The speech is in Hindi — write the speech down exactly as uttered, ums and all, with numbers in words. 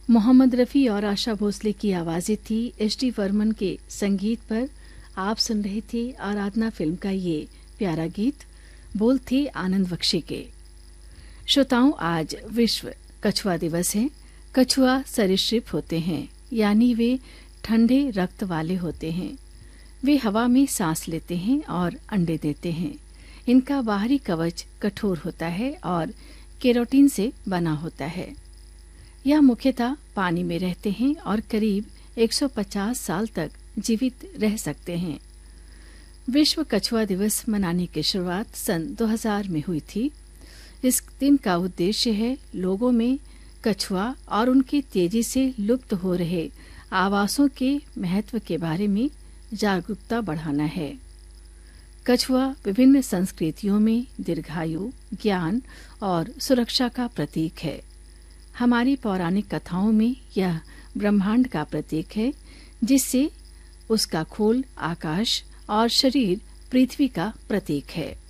मोहम्मद रफ़ी और आशा भोसले की आवाज़ें थी। एच डी वर्मन के संगीत पर आप सुन रहे थे आराधना फिल्म का ये प्यारा गीत। बोल थे आनंद बख्शी के। श्रोताओं, आज विश्व कछुआ दिवस है। कछुआ सरीसृप होते हैं, यानी वे ठंडे रक्त वाले होते हैं। वे हवा में सांस लेते हैं और अंडे देते हैं। इनका बाहरी कवच कठोर होता है और केरोटीन से बना होता है। यह मुख्यतः पानी में रहते हैं और करीब एक सौ पचास साल तक जीवित रह सकते हैं। विश्व कछुआ दिवस मनाने की शुरुआत सन दो हज़ार में हुई थी। इस दिन का उद्देश्य है लोगों में कछुआ और उनके तेजी से लुप्त हो रहे आवासों के महत्व के बारे में जागरूकता बढ़ाना है। कछुआ विभिन्न संस्कृतियों में दीर्घायु, ज्ञान और सुरक्षा का प्रतीक है। हमारी पौराणिक कथाओं में यह ब्रह्मांड का प्रतीक है, जिससे उसका खोल आकाश और शरीर पृथ्वी का प्रतीक है।